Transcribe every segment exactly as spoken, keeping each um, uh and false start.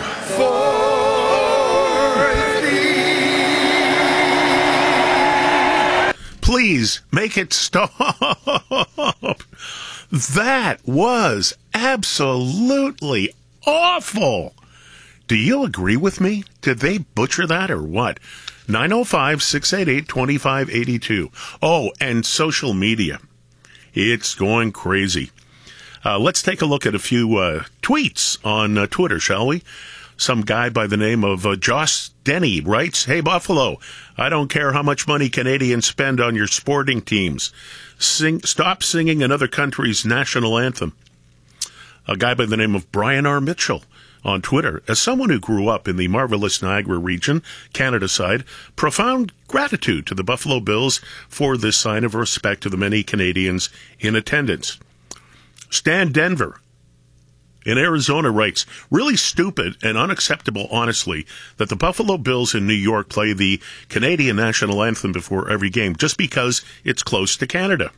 Please make it stop. That was absolutely awful. Do you agree with me? Did they butcher that or what? nine oh five, six eight eight, two five eight two. Oh, and social media. It's going crazy. Uh, let's take a look at a few uh, tweets on uh, Twitter, shall we? Some guy by the name of uh, Josh Denny writes, "Hey, Buffalo, I don't care how much money Canadians spend on your sporting teams. Sing, stop singing another country's national anthem." A guy by the name of Brian R. Mitchell on Twitter, "As someone who grew up in the marvelous Niagara region, Canada side, profound gratitude to the Buffalo Bills for this sign of respect to the many Canadians in attendance." Stan Denver in Arizona writes, "Really stupid and unacceptable, honestly, that the Buffalo Bills in New York play the Canadian national anthem before every game just because it's close to Canada."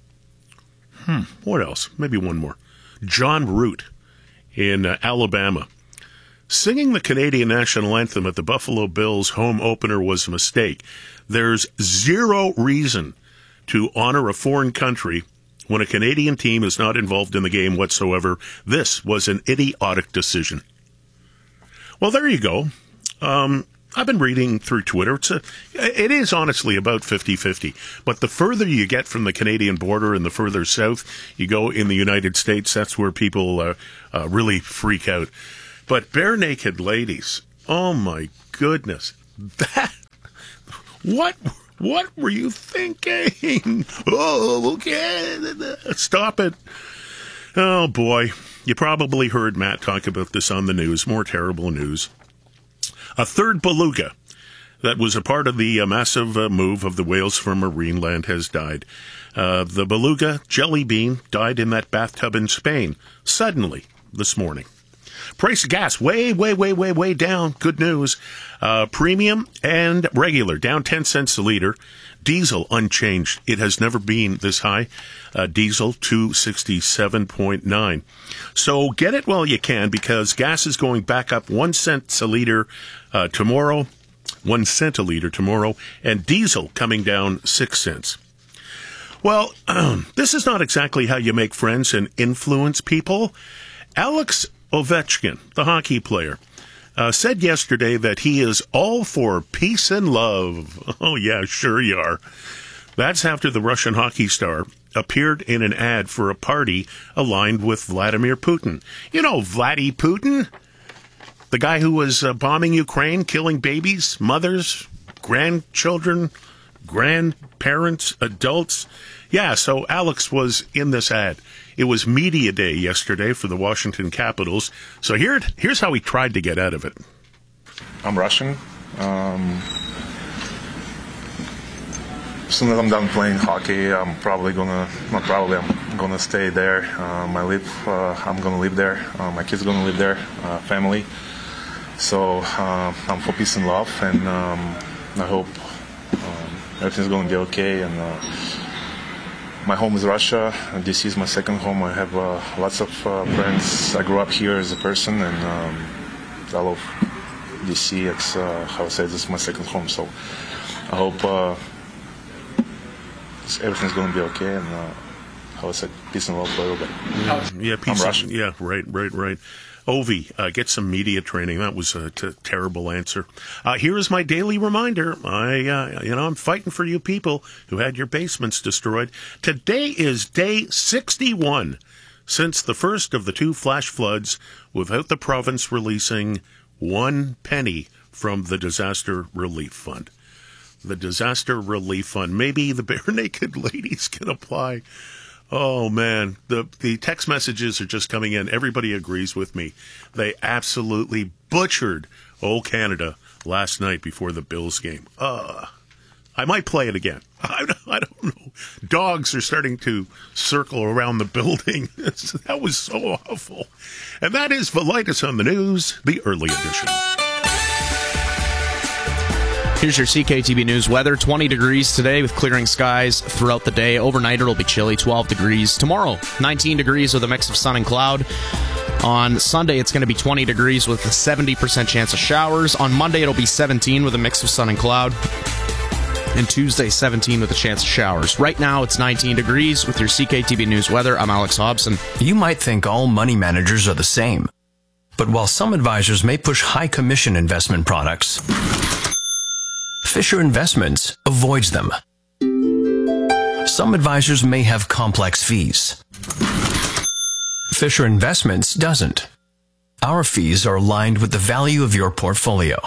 Hmm. What else? Maybe one more. John Root in uh, Alabama. "Singing the Canadian national anthem at the Buffalo Bills home opener was a mistake. There's zero reason to honor a foreign country when a Canadian team is not involved in the game whatsoever. This was an idiotic decision." Well, there you go. Um, I've been reading through Twitter. It's a, it is honestly about fifty-fifty. But the further you get from the Canadian border and the further south you go in the United States, that's where people uh, uh, really freak out. But bare naked ladies, oh my goodness. That, what... What were you thinking? Oh, okay. Stop it. Oh, boy. You probably heard Matt talk about this on the news. More terrible news. A third beluga that was a part of the uh, massive uh, move of the whales from Marineland has died. Uh, the beluga jelly bean died in that bathtub in Spain suddenly this morning. Price of gas way, way, way, way, way down. Good news. Uh, premium and regular down ten cents a liter. Diesel unchanged. It has never been this high. Uh, diesel two sixty-seven point nine. So get it while you can, because gas is going back up one cent a liter uh, tomorrow, one cent a liter tomorrow, and diesel coming down six cents. Well, this is not exactly how you make friends and influence people. Alex Ovechkin, the hockey player, uh, said yesterday that he is all for peace and love. Oh, yeah, sure you are. That's after the Russian hockey star appeared in an ad for a party aligned with Vladimir Putin. You know, Vladdy Putin, the guy who was uh, bombing Ukraine, killing babies, mothers, grandchildren, grandparents, adults. Yeah, so Alex was in this ad. It was media day yesterday for the Washington Capitals. So here, here's how he tried to get out of it. I'm Russian. Um, as soon as I'm done playing hockey, I'm probably gonna, not probably, I'm gonna stay there. Um, I live, uh, I'm gonna live there. Uh, my kids are gonna live there, uh, family. So uh, I'm for peace and love, and um, I hope um, everything's gonna be okay. And uh, my home is Russia, and D C is my second home. I have uh, lots of uh, friends. I grew up here as a person, and um, I love D C. It's, uh, how I say, this is my second home. So I hope uh, everything's going to be okay, and uh, how I said, peace and love for everybody. Yeah, yeah peace. I'm Russian. Yeah, right, right, right. Ovi, uh, get some media training. That was a t- terrible answer. Uh, here is my daily reminder. I, uh, you know, I'm fighting for you people who had your basements destroyed. Today is day sixty-one since the first of the two flash floods without the province releasing one penny from the Disaster Relief Fund. The Disaster Relief Fund. Maybe the bare naked ladies can apply. Oh, man, the the text messages are just coming in. Everybody agrees with me. They absolutely butchered old Canada last night before the Bills game. Uh, I might play it again. I, I don't know. Dogs are starting to circle around the building. That was so awful. And that is Velitis on the News, the early edition. Here's your C K T V News weather. twenty degrees today with clearing skies throughout the day. Overnight, it'll be chilly, twelve degrees. Tomorrow, nineteen degrees with a mix of sun and cloud. On Sunday, it's going to be twenty degrees with a seventy percent chance of showers. On Monday, it'll be seventeen with a mix of sun and cloud. And Tuesday, seventeen with a chance of showers. Right now, it's nineteen degrees. With your C K T B News weather, I'm Alex Hobson. You might think all money managers are the same. But while some advisors may push high commission investment products, Fisher Investments avoids them. Some advisors may have complex fees. Fisher Investments doesn't. Our fees are aligned with the value of your portfolio.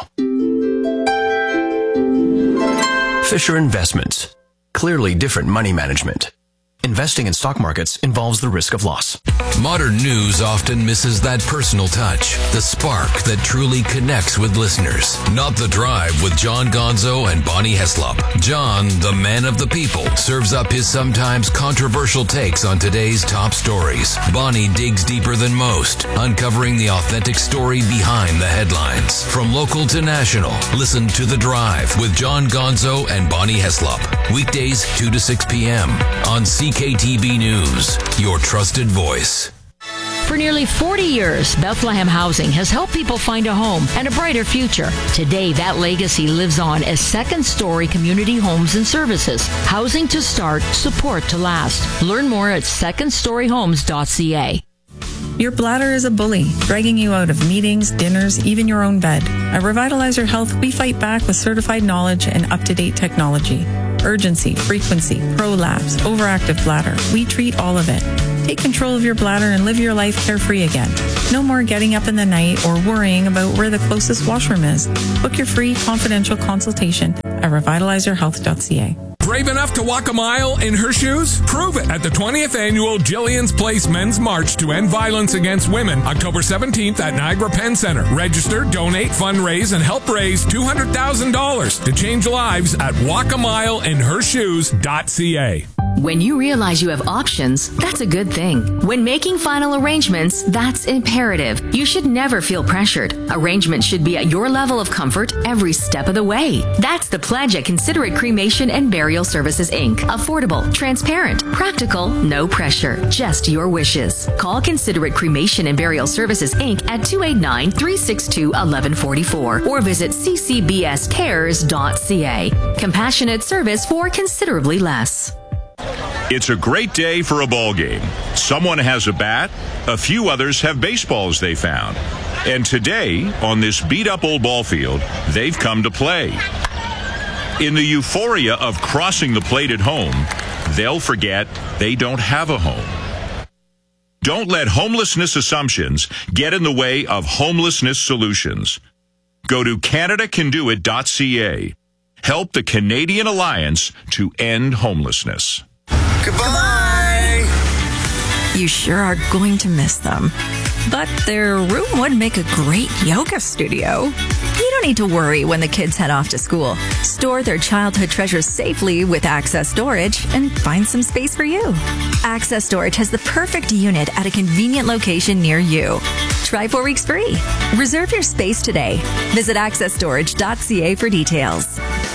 Fisher Investments. Clearly different money management. Investing in stock markets involves the risk of loss. Modern news often misses that personal touch, the spark that truly connects with listeners. Not The Drive with John Gonzo and Bonnie Heslop. John, the man of the people, serves up his sometimes controversial takes on today's top stories. Bonnie digs deeper than most, uncovering the authentic story behind the headlines. From local to national, listen to The Drive with John Gonzo and Bonnie Heslop. Weekdays two to six p.m. on C K T B News, your trusted voice. For nearly forty years, Bethlehem Housing has helped people find a home and a brighter future. Today, that legacy lives on as Second Story Community Homes and Services. Housing to start, support to last. Learn more at second story homes dot c a. Your bladder is a bully, dragging you out of meetings, dinners, even your own bed. At Revitalizer Health, we fight back with certified knowledge and up-to-date technology. Urgency, frequency, prolapse, overactive bladder. We treat all of it. Take control of your bladder and live your life carefree again. No more getting up in the night or worrying about where the closest washroom is. Book your free confidential consultation at revitalizer health dot c a. Brave enough to walk a mile in her shoes? Prove it at the twentieth Annual Jillian's Place Men's March to End Violence Against Women, October seventeenth at Niagara Penn Center. Register, donate, fundraise, and help raise two hundred thousand dollars to change lives at walk a mile in her shoes dot c a. When you realize you have options, that's a good thing. When making final arrangements, that's imperative. You should never feel pressured. Arrangements should be at your level of comfort every step of the way. That's the pledge at Considerate Cremation and Burial Services, Incorporated. Affordable, transparent, practical, no pressure, just your wishes. Call Considerate Cremation and Burial Services, Incorporated at two eight nine, three six two, one one four four or visit c c b s cares dot c a. Compassionate service for considerably less. It's a great day for a ball game. Someone has a bat, a few others have baseballs they found. And today, on this beat-up old ball field, they've come to play. In the euphoria of crossing the plate at home, they'll forget they don't have a home. Don't let homelessness assumptions get in the way of homelessness solutions. Go to canada can do it dot c a. Help the Canadian Alliance to end homelessness. Goodbye! You sure are going to miss them. But their room would make a great yoga studio. You don't need to worry when the kids head off to school. Store their childhood treasures safely with Access Storage and find some space for you. Access Storage has the perfect unit at a convenient location near you. Try four weeks free. Reserve your space today. Visit access storage dot c a for details.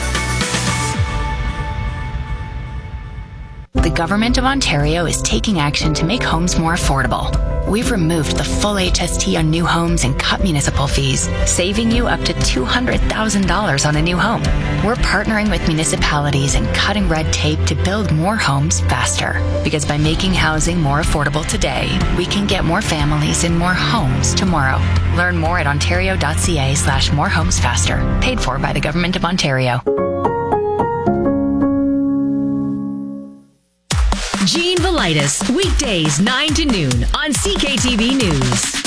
The Government of Ontario is taking action to make homes more affordable. We've removed the full H S T on new homes and cut municipal fees, saving you up to two hundred thousand dollars on a new home. We're partnering with municipalities and cutting red tape to build more homes faster. Because by making housing more affordable today, we can get more families in more homes tomorrow. Learn more at ontario dot c a slash more homes faster. Paid for by the Government of Ontario. Gene Velitis, weekdays nine to noon on C K T V News.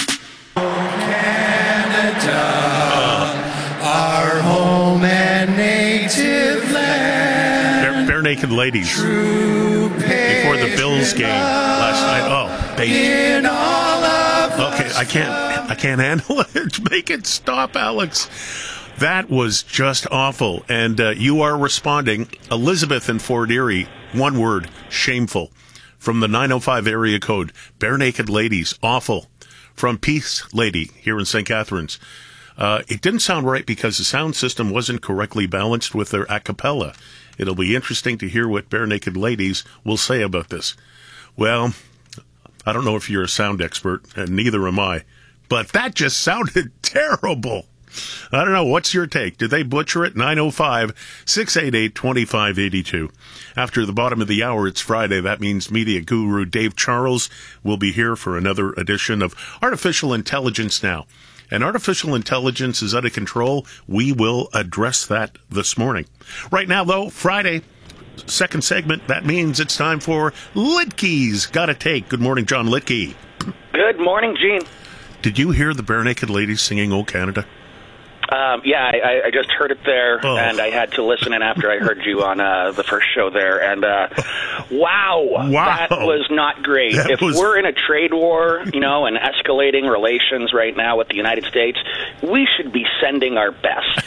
Canada, our home and native land. Bare, bare Naked Ladies before the Bills game last night. Oh, baby. Okay, I can't. I can't handle it. Make it stop, Alex. That was just awful. And uh, you are responding. Elizabeth in Fort Erie. One word, shameful. From the nine oh five area code, Bare Naked Ladies, awful. From Peace Lady here in Saint Catharines. Uh, it didn't sound right because the sound system wasn't correctly balanced with their a cappella. It'll be interesting to hear what Bare Naked Ladies will say about this. Well, I don't know if you're a sound expert, and neither am I, but that just sounded terrible. I don't know. What's your take? Did they butcher it? nine oh five, six eight eight, two five eight two. After the bottom of the hour, it's Friday. That means media guru Dave Charles will be here for another edition of Artificial Intelligence Now. And artificial intelligence is out of control. We will address that this morning. Right now, though, Friday, second segment. That means it's time for Litke's Gotta Take. Good morning, John Litke. Good morning, Gene. Did you hear the Bare Naked Ladies singing "O Canada"? Um, yeah, I, I just heard it there, oh. and I had to listen in after I heard you on uh, the first show there. And uh, wow, wow, that was not great. That if was... we're in a trade war, you know, and escalating relations right now with the United States, we should be sending our best.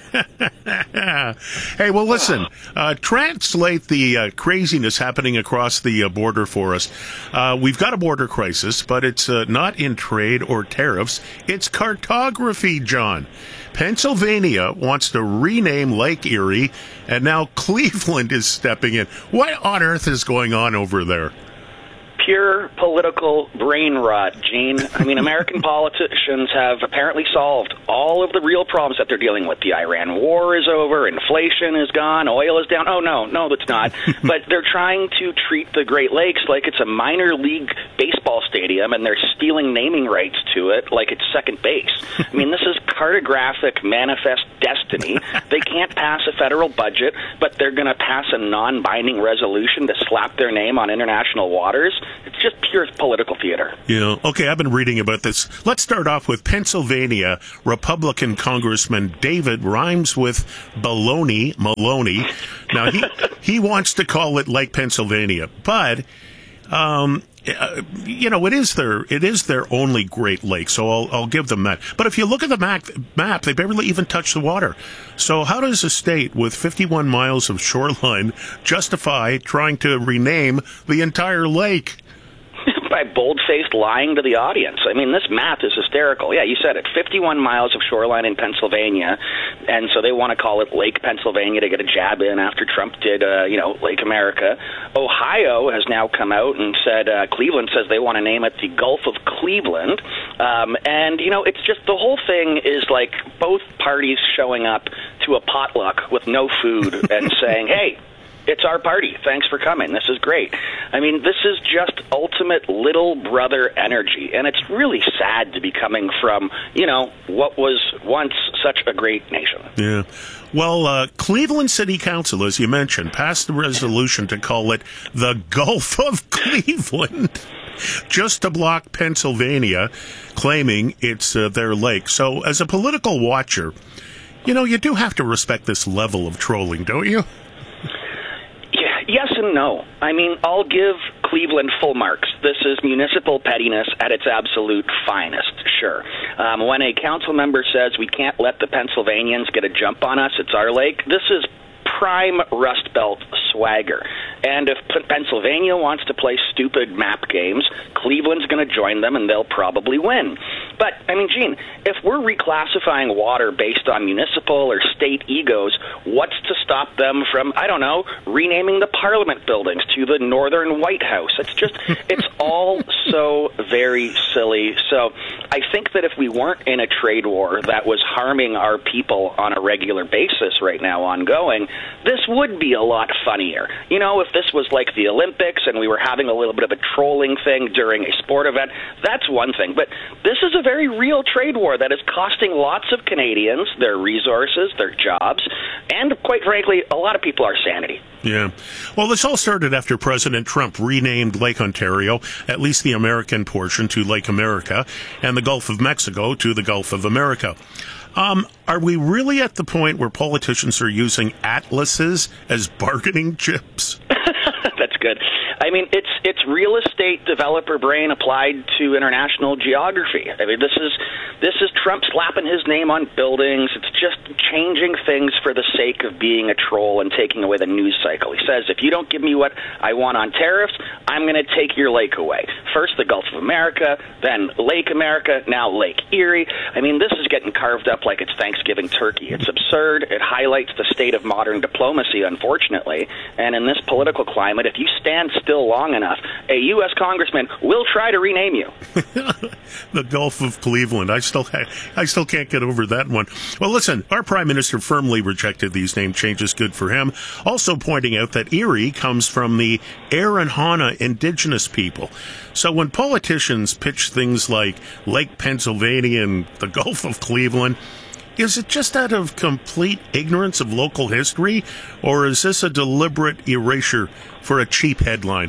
Hey, well, listen, uh, translate the uh, craziness happening across the uh, border for us. Uh, we've got a border crisis, but it's uh, not in trade or tariffs. It's cartography, John. Pennsylvania wants to rename Lake Erie, and now Cleveland is stepping in. What on earth is going on over there? Pure political brain rot, Gene. I mean, American politicians have apparently solved all of the real problems that they're dealing with. The Iran war is over, inflation is gone, oil is down. Oh, no, no, it's not. But they're trying to treat the Great Lakes like it's a minor league baseball stadium, and they're stealing naming rights to it like it's second base. I mean, this is cartographic manifest destiny. They can't pass a federal budget, but they're going to pass a non-binding resolution to slap their name on international waters. It's just pure political theater. Yeah. Okay, I've been reading about this. Let's start off with Pennsylvania Republican Congressman David rhymes with baloney, Maloney. Now, he he wants to call it Lake Pennsylvania, but um, uh, you know, it is their it is their only Great Lake, so I'll I'll give them that. But if you look at the map, map, they barely even touch the water. So how does a state with fifty-one miles of shoreline justify trying to rename the entire lake? By bold-faced lying to the audience. I mean, this math is hysterical. Yeah, you said it. fifty-one miles of shoreline in Pennsylvania, and so they want to call it Lake Pennsylvania to get a jab in after Trump did, uh, you know, Lake America. Ohio has now come out and said, uh, Cleveland says they want to name it the Gulf of Cleveland. Um, and, you know, it's just the whole thing is like both parties showing up to a potluck with no food and saying, hey, it's our party. Thanks for coming. This is great. I mean, this is just ultimate little brother energy, and it's really sad to be coming from, you know, what was once such a great nation. Yeah. Well, uh, Cleveland City Council, as you mentioned, passed a resolution to call it the Gulf of Cleveland, just to block Pennsylvania, claiming it's uh, their lake. So, as a political watcher, you know, you do have to respect this level of trolling, don't you? Yes and no. I mean, I'll give Cleveland full marks. This is municipal pettiness at its absolute finest, sure. Um, when a council member says we can't let the Pennsylvanians get a jump on us, it's our lake, this is prime Rust Belt swagger. And if P- Pennsylvania wants to play stupid map games, Cleveland's going to join them and they'll probably win. But, I mean, Gene, if we're reclassifying water based on municipal or state egos, what's to stop them from, I don't know, renaming the Parliament buildings to the Northern White House? It's just, it's all so very silly. So I think that if we weren't in a trade war that was harming our people on a regular basis right now ongoing, this would be a lot funnier. You know, if this was like the Olympics and we were having a little bit of a trolling thing during a sport event, that's one thing. But this is a very real trade war that is costing lots of Canadians their resources, their jobs, and quite frankly, a lot of people our sanity. Yeah. Well, this all started after President Trump renamed Lake Ontario, at least the American portion, to Lake America, and the Gulf of Mexico to the Gulf of America. Um, are we really at the point where politicians are using atlases as bargaining chips? That's good. I mean, it's it's real estate developer brain applied to international geography. I mean, this is this is Trump slapping his name on buildings. It's just changing things for the sake of being a troll and taking away the news cycle. He says, if you don't give me what I want on tariffs, I'm going to take your lake away. First the Gulf of America, then Lake America, now Lake Erie. I mean, this is getting carved up like it's Thanksgiving turkey. It's absurd. It highlights the state of modern diplomacy, unfortunately. And in this political climate, if you stand still long enough, a U S congressman will try to rename you. The Gulf of Cleveland. I still ha- I still can't get over that one. Well, listen, our Prime Minister firmly rejected these name changes. Good for him. Also pointing out that Erie comes from the Arrowhead indigenous people. So when politicians pitch things like Lake Pennsylvania and the Gulf of Cleveland, is it just out of complete ignorance of local history, or is this a deliberate erasure for a cheap headline?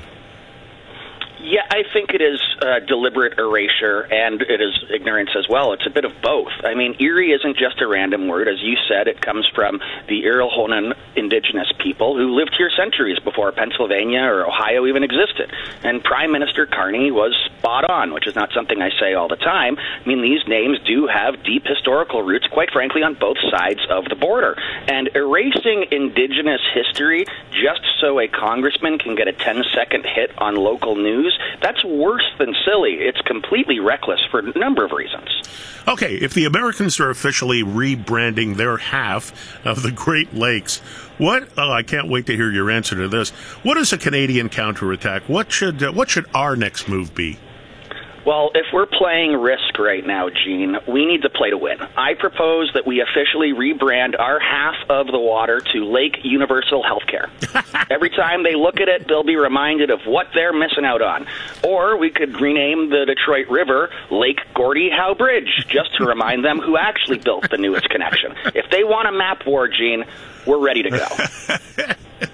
Yeah, I think it is uh, deliberate erasure, and it is ignorance as well. It's a bit of both. I mean, Erie isn't just a random word. As you said, it comes from the Arrowhead indigenous people who lived here centuries before Pennsylvania or Ohio even existed. And Prime Minister Carney was spot on, which is not something I say all the time. I mean, these names do have deep historical roots, quite frankly, on both sides of the border. And erasing indigenous history just so a congressman can get a ten-second hit on local news, that's worse than silly. It's completely reckless for a number of reasons. Okay, if the Americans are officially rebranding their half of the Great Lakes, what? Oh, I can't wait to hear your answer to this. What is a Canadian counterattack? What should uh, what should our next move be? Well, if we're playing Risk right now, Gene, we need to play to win. I propose that we officially rebrand our half of the water to Lake Universal Healthcare. Every time they look at it, they'll be reminded of what they're missing out on. Or we could rename the Detroit River Lake Gordie Howe Bridge, just to remind them who actually built the newest connection. If they want a map war, Gene, we're ready to go.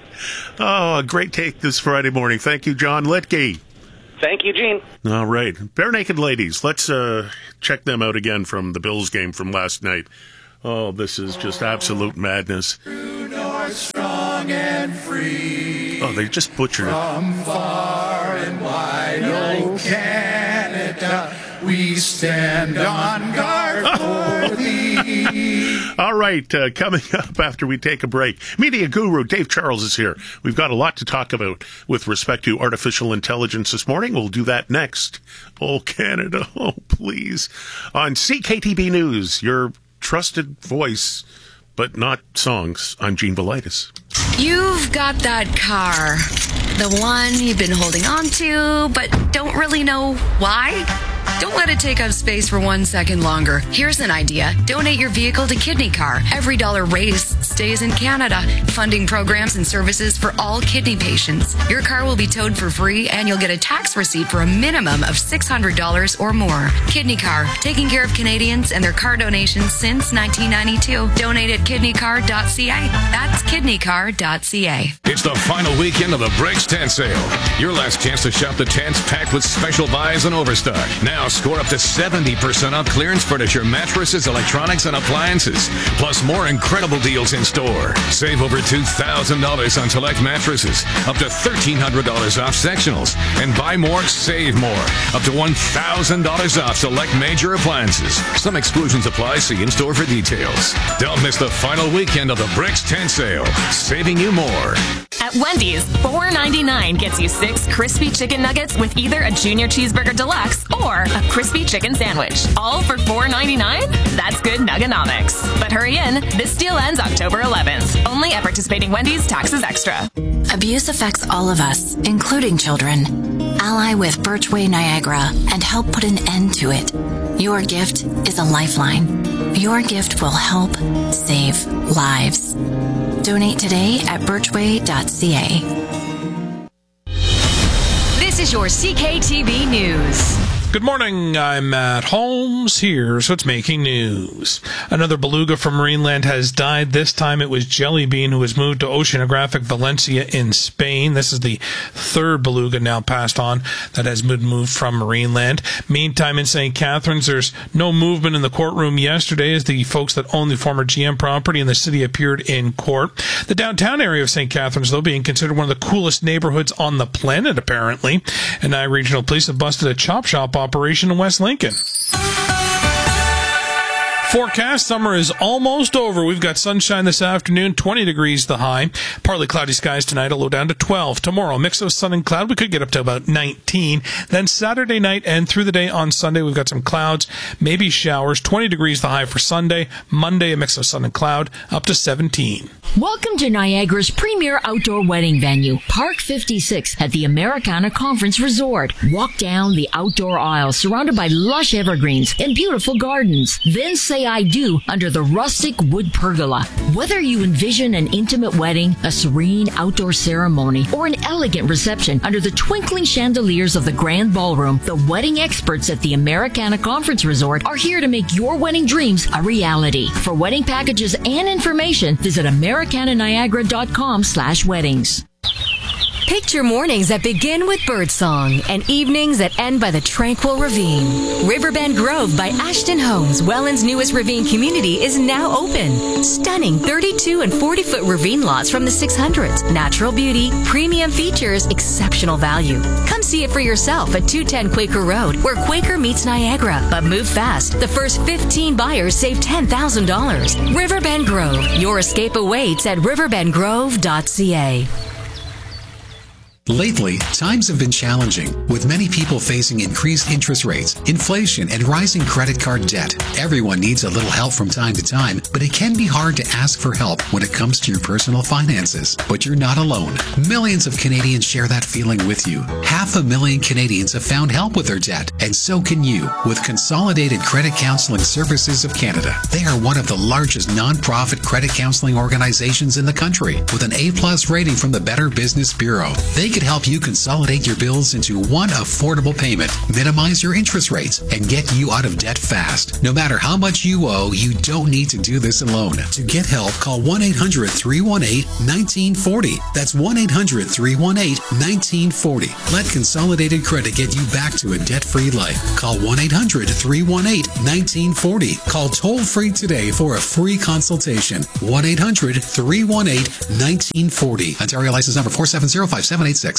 Oh, a great take this Friday morning. Thank you, John Litke. Thank you, Gene. All right. Bare Naked Ladies. Let's uh, check them out again from the Bills game from last night. Oh, this is just absolute madness. North, strong and free. Oh, they just butchered it. From far and wide, oh Canada, we stand on guard for thee. All right, uh, coming up after we take a break, media guru Dave Charles is here. We've got a lot to talk about with respect to artificial intelligence this morning. We'll do that next. Oh, Canada, oh, please. On C K T B News, your trusted voice, but not songs. I'm Gene Velitis. You've got that car, the one you've been holding on to, but don't really know why. Don't let it take up space for one second longer. Here's an idea. Donate your vehicle to Kidney Car. Every dollar raised stays in Canada, funding programs and services for all kidney patients. Your car will be towed for free, and you'll get a tax receipt for a minimum of six hundred dollars or more. Kidney Car, taking care of Canadians and their car donations since nineteen ninety-two. Donate at kidney car dot c a. That's kidney car dot c a. It's the final weekend of the Bricks Tent Sale. Your last chance to shop the tents packed with special buys and overstock. Now score up to seventy percent off clearance furniture, mattresses, electronics, and appliances. Plus more incredible deals in store. Save over two thousand dollars on select mattresses. Up to thirteen hundred dollars off sectionals. And buy more, save more. Up to one thousand dollars off select major appliances. Some exclusions apply. See in store for details. Don't miss the final weekend of the Bricks Tent Sale. Saving you more. At Wendy's, four ninety-nine gets you six crispy chicken nuggets with either a Junior Cheeseburger Deluxe or a crispy chicken sandwich. All for four ninety-nine? That's good nuggonomics. But hurry in, this deal ends October eleventh. Only at participating Wendy's, taxes extra. Abuse affects all of us, including children. Ally with Birchway Niagara and help put an end to it. Your gift is a lifeline. Your gift will help save lives. Donate today at birchway dot c a. This is your C K T V News. Good morning, I'm Matt Holmes. Here's what's making news. Another beluga from Marineland has died. This time it was Jelly Bean, who was moved to Oceanographic Valencia in Spain. This is the third beluga now passed on that has been moved from Marineland. Meantime, in Saint Catharines, there's no movement in the courtroom yesterday as the folks that own the former G M property in the city appeared in court. The downtown area of Saint Catharines, though, being considered one of the coolest neighborhoods on the planet, apparently. And now regional police have busted a chop shop operation in West Lincoln. Forecast, summer is almost over. We've got sunshine this afternoon, twenty degrees the high. Partly cloudy skies tonight, a low down to twelve. Tomorrow, mix of sun and cloud. We could get up to about nineteen. Then Saturday night and through the day on Sunday, we've got some clouds, maybe showers. twenty degrees the high for Sunday. Monday, a mix of sun and cloud, up to seventeen. Welcome to Niagara's premier outdoor wedding venue, Park fifty-six at the Americana Conference Resort. Walk down the outdoor aisle surrounded by lush evergreens and beautiful gardens. Then say I do under the rustic wood pergola. Whether you envision an intimate wedding, a serene outdoor ceremony, or an elegant reception under the twinkling chandeliers of the grand ballroom, the wedding experts at the Americana Conference Resort are here to make your wedding dreams a reality. For wedding packages and information, visit americana niagara dot com slash weddings. Picture mornings that begin with birdsong and evenings that end by the tranquil ravine. Riverbend Grove by Ashton Homes, Welland's newest ravine community, is now open. Stunning thirty-two and forty foot ravine lots from the six hundreds. Natural beauty, premium features, exceptional value. Come see it for yourself at two ten Quaker Road, where Quaker meets Niagara. But move fast. The first fifteen buyers save ten thousand dollars. Riverbend Grove. Your escape awaits at riverbend grove dot c a. Lately, times have been challenging, with many people facing increased interest rates, inflation, and rising credit card debt. Everyone needs a little help from time to time, but it can be hard to ask for help when it comes to your personal finances. But you're not alone. Millions of Canadians share that feeling with you. Half a million Canadians have found help with their debt, and so can you with Consolidated Credit Counseling Services of Canada. They are one of the largest non-profit credit counseling organizations in the country, with an A-plus rating from the Better Business Bureau. They could help you consolidate your bills into one affordable payment, minimize your interest rates, and get you out of debt fast. No matter how much you owe, you don't need to do this alone. To get help, call one eight hundred three one eight one nine four zero. That's one eight hundred three one eight one nine four zero. Let Consolidated Credit get you back to a debt-free life. Call one eight hundred three one eight one nine four zero. Call toll-free today for a free consultation. one eight hundred three one eight one nine four zero. Ontario license number four seven zero five seven eight six.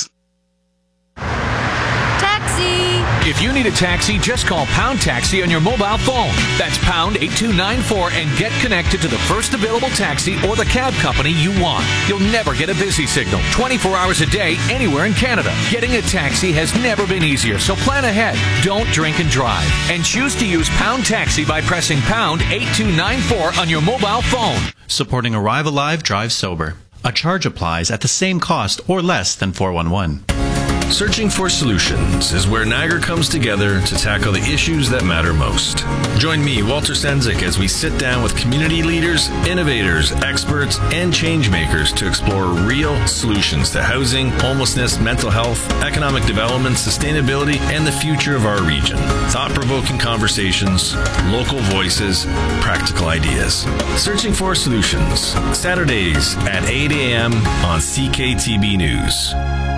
If you need a taxi, just call Pound Taxi on your mobile phone. That's pound eight two nine four and get connected to the first available taxi or the cab company you want. You'll never get a busy signal twenty-four hours a day anywhere in Canada. Getting a taxi has never been easier, so plan ahead. Don't drink and drive. And choose to use Pound Taxi by pressing pound eight two nine four on your mobile phone. Supporting Arrive Alive, Drive Sober. A charge applies at the same cost or less than four one one. Searching for Solutions is where Niagara comes together to tackle the issues that matter most. Join me, Walter Senzik, as we sit down with community leaders, innovators, experts, and change makers to explore real solutions to housing, homelessness, mental health, economic development, sustainability, and the future of our region. Thought-provoking conversations, local voices, practical ideas. Searching for Solutions, Saturdays at eight a.m. on C K T B News.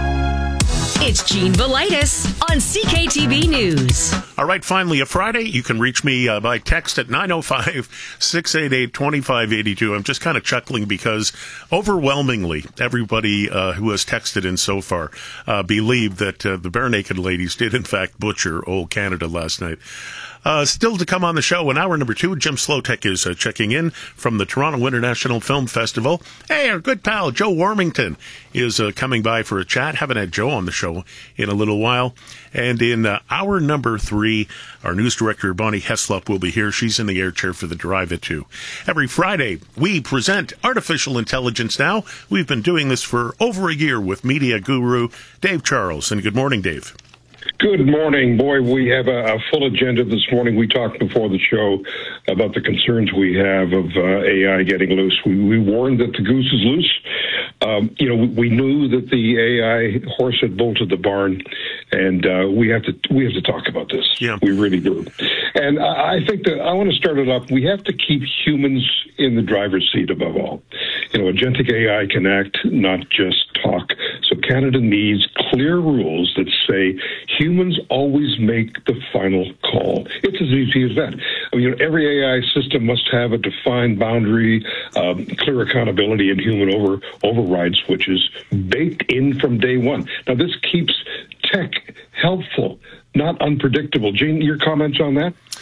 It's Gene Velitis on C K T B News. All right, finally, a Friday. You can reach me uh, by text at nine oh five, six eight eight, two five eight two. I'm just kind of chuckling because overwhelmingly everybody uh, who has texted in so far uh, believed that uh, the Bare Naked Ladies did, in fact, butcher old Canada last night. Uh, still to come on the show, in hour number two, Jim Slotek is uh, checking in from the Toronto International Film Festival. Hey, our good pal Joe Warmington is uh, coming by for a chat. Haven't had Joe on the show in a little while. And in uh, hour number three, our news director, Bonnie Heslop, will be here. She's in the air chair for the Drive at two. Every Friday, we present Artificial Intelligence Now. We've been doing this for over a year with media guru Dave Charles. And good morning, Dave. Good morning. Boy, we have a, a full agenda this morning. We talked before the show about the concerns we have of uh, A I getting loose. We, we warned that the goose is loose. Um, you know, we, we knew that the A I horse had bolted the barn, and uh, we have to we have to talk about this. Yeah, we really do. And I, I think that I want to start it off. We have to keep humans in the driver's seat above all. You know, agentic A I can act, not just talk. So Canada needs clear rules that say humans always make the final call. It's as easy as that. I mean, you know, every A I system must have a defined boundary, um, clear accountability, and human over override switches baked in from day one. Now, this keeps tech helpful, not unpredictable. Jane, your comments on that?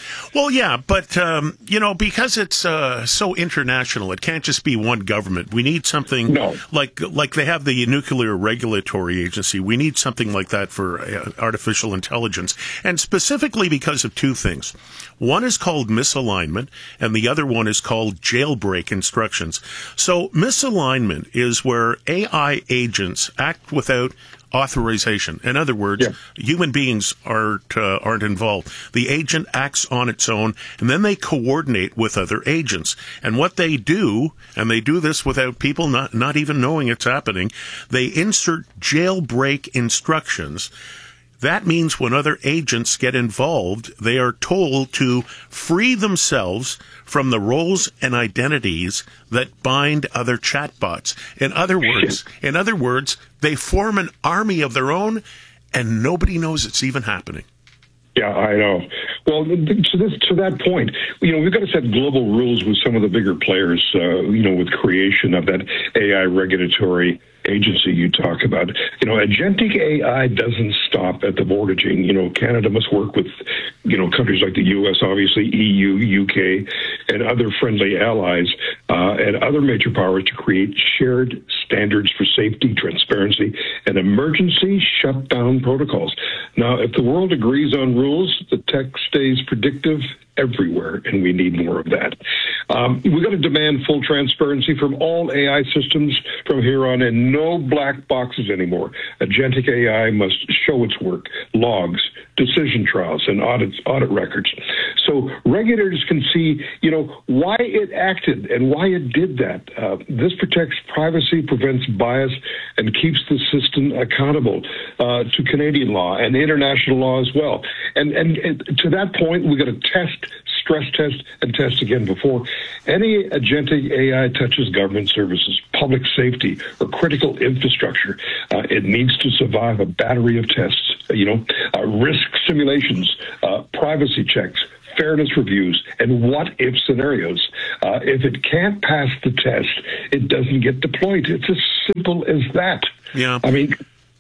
Well, yeah, but, um, you know, because it's uh, so international, it can't just be one government. We need something no. like like they have the Nuclear Regulatory Agency. We need something like that for uh, artificial intelligence, and specifically because of two things. One is called misalignment, and the other one is called jailbreak instructions. So misalignment is where A I agents act without authorization. In other words, yeah. human beings aren't uh, aren't involved. The agent acts on its own, and then they coordinate with other agents. And what they do, and they do this without people not not even knowing it's happening, they insert jailbreak instructions. That means when other agents get involved, they are told to free themselves from the roles and identities that bind other chatbots. In other words, in other words, they form an army of their own, and nobody knows it's even happening. Yeah, I know. Well, to this to that point, you know, we've got to set global rules with some of the bigger players. Uh, you know, with creation of that A I regulatory agency you talk about. You know, agentic A I doesn't stop at the border, Gene. You know, Canada must work with, you know, countries like the U S, obviously, E U, U K, and other friendly allies, uh, and other major powers to create shared standards for safety, transparency, and emergency shutdown protocols. Now, if the world agrees on rules, the tech stays predictive everywhere, and we need more of that. Um, we've got to demand full transparency from all A I systems from here on, and no black boxes anymore. Agentic A I must show its work, logs, decision trials, and audits, audit records, so regulators can see, you know, why it acted and why it did that. Uh, this protects privacy, prevents bias, and keeps the system accountable uh, to Canadian law and international law as well. And, and, and to that point, we've got to test, stress test, and test again before any agentic A I touches government services, public safety, or critical infrastructure. Uh, it needs to survive a battery of tests, you know, uh, risk simulations, uh, privacy checks, fairness reviews, and what-if scenarios. Uh, if it can't pass the test, it doesn't get deployed. It's as simple as that. Yeah. I mean,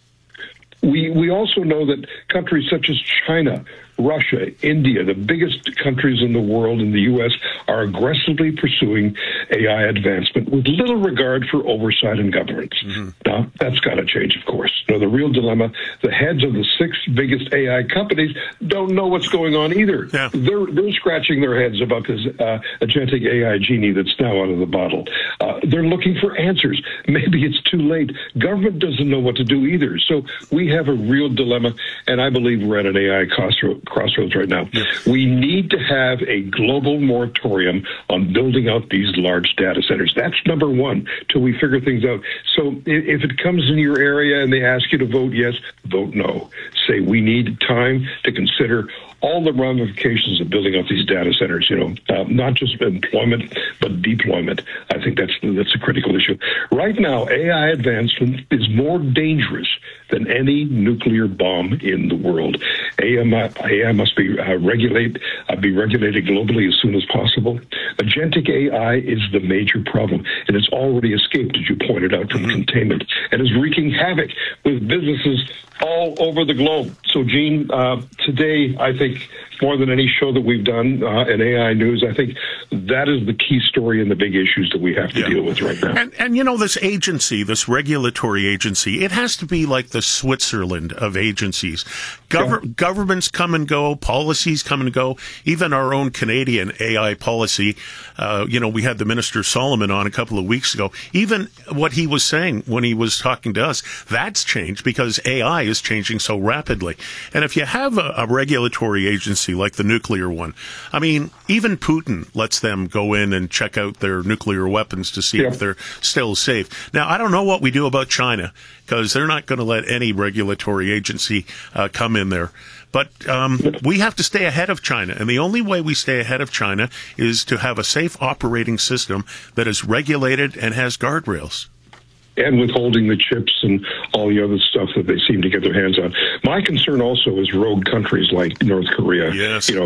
we we also know that countries such as China, Russia, India, the biggest countries in the world, in the U S, are aggressively pursuing A I advancement with little regard for oversight and governance. Mm-hmm. Now, that's got to change, of course. Now, the real dilemma, the heads of the six biggest A I companies don't know what's going on either. Yeah. They're, they're scratching their heads about this uh, agentic A I genie that's now out of the bottle. Uh, they're looking for answers. Maybe it's too late. Government doesn't know what to do either. So we have a real dilemma, and I believe we're at an A I crossroads. crossroads right now. Yes. We need to have a global moratorium on building out these large data centers. That's number one, till we figure things out. So if it comes in your area and they ask you to vote yes, vote no. Say we need time to consider all the ramifications of building out these data centers, you know, uh, not just employment, but deployment. I think that's that's a critical issue. Right now, A I advancement is more dangerous than any nuclear bomb in the world. A I must be uh, regulate, uh, be regulated globally as soon as possible. Agentic A I is the major problem, and it's already escaped, as you pointed out, from mm-hmm. containment, and is wreaking havoc with businesses all over the globe. So, Gene, uh, today, I think, more than any show that we've done uh, in A I News, I think that is the key story and the big issues that we have to yeah. deal with right now. And, and, you know, this agency, this regulatory agency, it has to be like the Switzerland of agencies. Gover- yeah. Governments come and go, policies come and go, even our own Canadian A I policy. Uh, you know, we had the Minister Solomon on a couple of weeks ago. Even what he was saying when he was talking to us, that's changed because A I is changing so rapidly. And if you have a, a regulatory agency like the nuclear one, I mean, even Putin lets them go in and check out their nuclear weapons to see yeah. if they're still safe. Now, I don't know what we do about China because they're not going to let any regulatory agency uh, come in there. But um, we have to stay ahead of China, and the only way we stay ahead of China is to have a safe operating system that is regulated and has guardrails. And withholding the chips and all the other stuff that they seem to get their hands on. My concern also is rogue countries like North Korea. Yes. You know,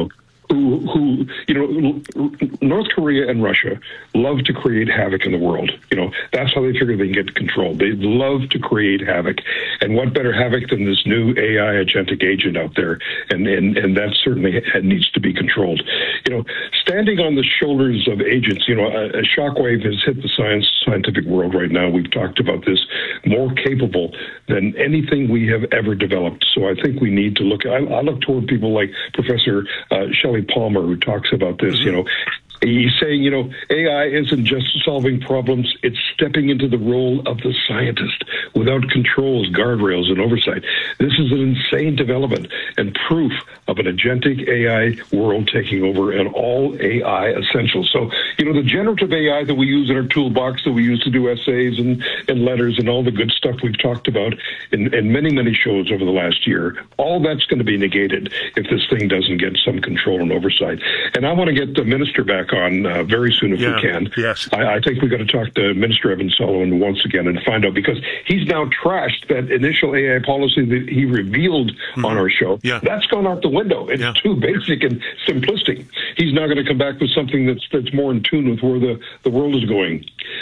who, who, you know, North Korea and Russia love to create havoc in the world. You know, that's how they figure they can get control. They love to create havoc. And what better havoc than this new A I agentic agent out there? And, and, and that certainly needs to be controlled. You know, standing on the shoulders of agents, you know, a, a shockwave has hit the science, scientific world right now. We've talked about this, more capable than anything we have ever developed. So I think we need to look, I, I look toward people like Professor uh, Shelley Palmer, who talks about this. You know, he's saying, you know, A I isn't just solving problems, it's stepping into the role of the scientist without controls, guardrails, and oversight. This is an insane development and proof of an agentic A I world taking over and all A I essentials. So, you know, the generative A I that we use in our toolbox, that we use to do essays and, and letters and all the good stuff we've talked about in, in many, many shows over the last year, all that's going to be negated if this thing doesn't get some control and oversight. And I want to get the minister back on uh, very soon if yeah, we can. Yes. I, I think we've got to talk to Minister Evan Sullivan once again and find out, because he's now trashed that initial A I policy that he revealed mm-hmm. on our show. Yeah. That's gone out the window. It's yeah. too basic and simplistic. He's now going to come back with something that's that's more in tune with where the, the world is going.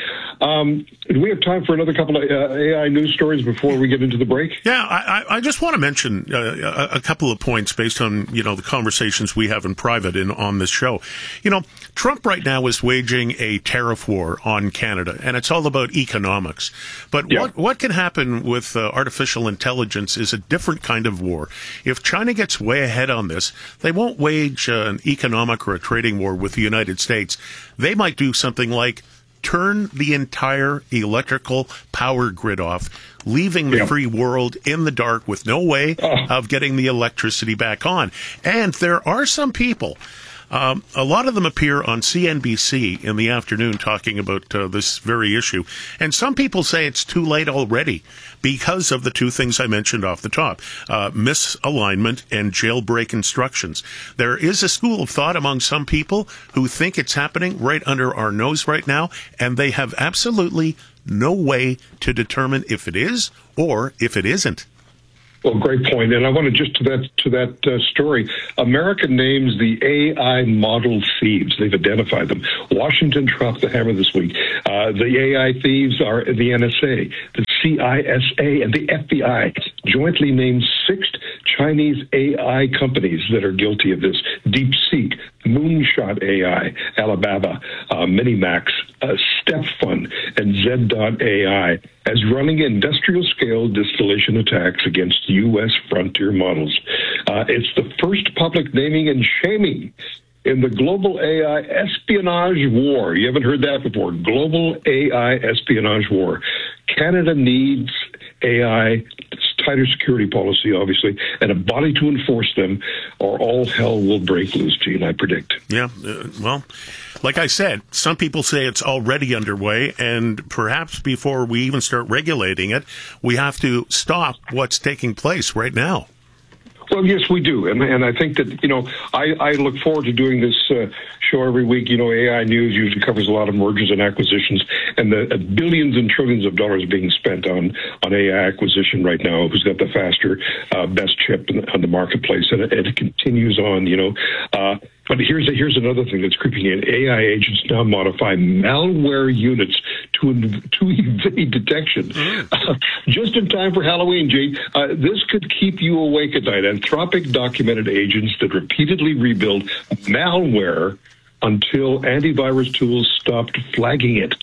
Um, do we have time for another couple of uh, A I news stories before we get into the break? Yeah, I, I just want to mention uh, a couple of points based on, you know, the conversations we have in private in on this show. You know, Trump right now is waging a tariff war on Canada, and it's all about economics. But yeah. what what can happen with uh, artificial intelligence is a different kind of war. If China gets way ahead on this, they won't wage uh, an economic or a trading war with the United States. They might do something like turn the entire electrical power grid off, leaving the yeah. free world in the dark with no way oh. of getting the electricity back on. And there are some people, um, a lot of them appear on C N B C in the afternoon talking about uh, this very issue. And some people say it's too late already because of the two things I mentioned off the top, uh, misalignment and jailbreak instructions. There is a school of thought among some people who think it's happening right under our nose right now, and they have absolutely no way to determine if it is or if it isn't. Well, great point. And I want to just to that to that uh, story. America names the A I model thieves. They've identified them. Washington dropped the hammer this week. Uh, the A I thieves are the N S A, the C I S A, and the F B I. Jointly named six Chinese A I companies that are guilty of this. DeepSeek, Moonshot A I, Alibaba, uh, Minimax, uh, StepFund, and Z dot A I as running industrial-scale distillation attacks against U S frontier models. Uh, it's the first public naming and shaming in the global A I espionage war. You haven't heard that before. Global A I espionage war. Canada needs A I, tighter security policy, obviously, and a body to enforce them, or all hell will break loose, Gene, I predict. Yeah, uh, well, like I said, some people say it's already underway, and perhaps before we even start regulating it, we have to stop what's taking place right now. Well, yes, we do. And and I think that, you know, I, I look forward to doing this uh, show every week. You know, A I News usually covers a lot of mergers and acquisitions, and the uh, billions and trillions of dollars being spent on, on A I acquisition right now. Who's got the faster, uh, best chip in, on the marketplace? And it, it continues on, you know. Uh, but here's a, here's another thing that's creeping in. A I agents now modify malware units to, to evade detection. Mm. Uh, just in time for Halloween, Jane. Uh, this could keep you awake at night. Anthropic documented agents that repeatedly rebuild malware until antivirus tools stopped flagging it.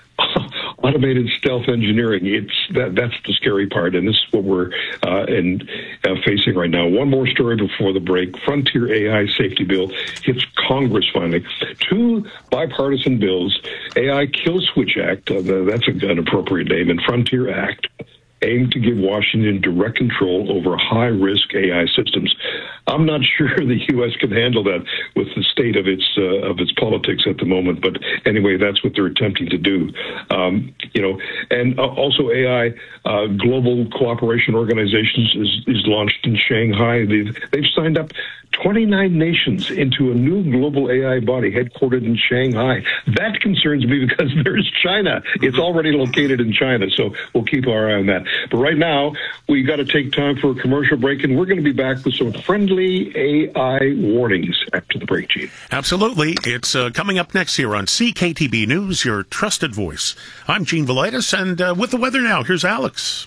Automated stealth engineering. It's that that's the scary part, and this is what we're uh, in, uh, facing right now. One more story before the break. Frontier A I safety bill hits Congress finally. Two bipartisan bills, A I Kill Switch Act, uh, that's a, an appropriate name, and Frontier Act, aim to give Washington direct control over high-risk A I systems. I'm not sure the U S can handle that with the state of its uh, of its politics at the moment. But anyway, that's what they're attempting to do. Um, you know, and uh, also A I uh, Global Cooperation Organizations is, is launched in Shanghai. They've, they've signed up twenty-nine nations into a new global A I body headquartered in Shanghai. That concerns me because there's China. It's already located in China, so we'll keep our eye on that. But right now, we got to take time for a commercial break, and we're going to be back with some friendly A I warnings after the break, Gene. Absolutely. It's uh, coming up next here on C K T B News, your trusted voice. I'm Gene Velitis, and uh, with the weather now, here's Alex.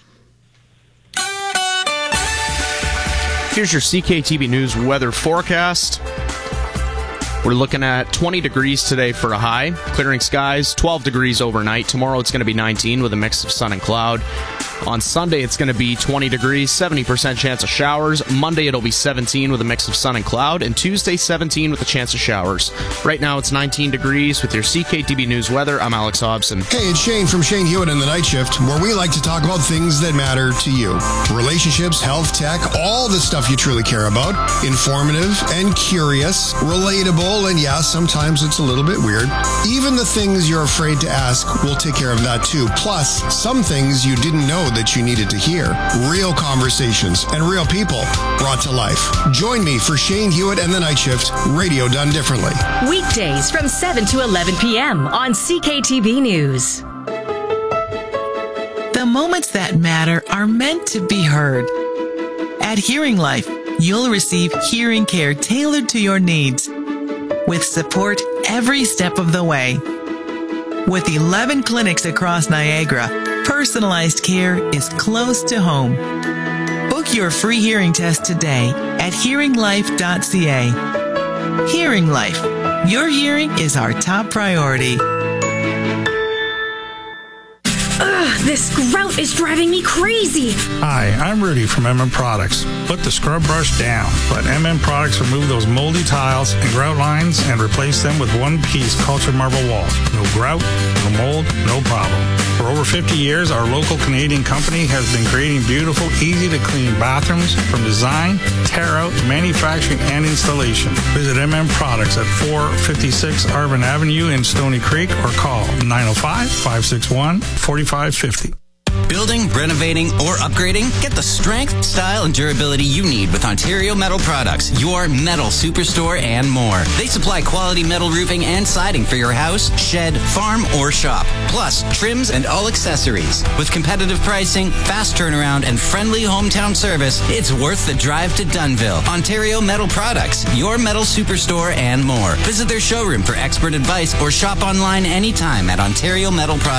Here's your C K T B News weather forecast. We're looking at twenty degrees today for a high, clearing skies, twelve degrees overnight. Tomorrow it's going to be nineteen with a mix of sun and cloud. On Sunday it's going to be twenty degrees, seventy percent chance of showers. Monday it'll be seventeen with a mix of sun and cloud. And Tuesday seventeen with a chance of showers. Right now it's nineteen degrees with your C K T B News weather. I'm Alex Hobson. Hey, it's Shane from Shane Hewitt in the Night Shift, where we like to talk about things that matter to you. Relationships, health, tech, all the stuff you truly care about. Informative and curious, relatable, and yeah, sometimes it's a little bit weird. Even the things you're afraid to ask, we'll take care of that too. Plus, some things you didn't know that you needed to hear. Real conversations and real people brought to life. Join me for Shane Hewitt and the Night Shift, radio done differently. Weekdays from seven to eleven p.m. on C K T B News. The moments that matter are meant to be heard. At Hearing Life, you'll receive hearing care tailored to your needs, with support every step of the way. With eleven clinics across Niagara, personalized care is close to home. Book your free hearing test today at hearing life dot c a. Hearing Life. Your hearing is our top priority. Ugh, this grout is driving me crazy. Hi, I'm Rudy from M M Products. Put the scrub brush down. Let M M Products remove those moldy tiles and grout lines and replace them with one-piece cultured marble walls. No grout, no mold, no problem. For over fifty years, our local Canadian company has been creating beautiful, easy-to-clean bathrooms from design, tear-out, manufacturing, and installation. Visit M M Products at four fifty-six Arvin Avenue in Stony Creek or call nine oh five, five six one, four five five zero. Building, renovating, or upgrading? Get the strength, style, and durability you need with Ontario Metal Products, your metal superstore and more. They supply quality metal roofing and siding for your house, shed, farm, or shop. Plus, trims and all accessories. With competitive pricing, fast turnaround, and friendly hometown service, it's worth the drive to Dunnville. Ontario Metal Products, your metal superstore and more. Visit their showroom for expert advice or shop online anytime at Ontario Metal Products.